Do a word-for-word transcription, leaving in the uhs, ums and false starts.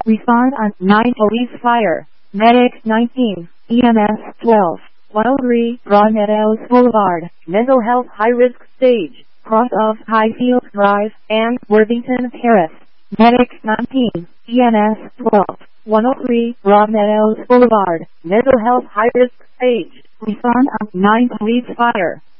Respond on nine Police Fire. Medic nineteen. E M S twelve. one oh three Broadmeadows Boulevard. Mental Health High Risk Stage. Cross of Highfield Drive and Worthington Terrace. Medic nineteen. E M S twelve. one oh three Broadmeadows Boulevard. Mental Health High Risk Stage. Respond on nine Police Fire.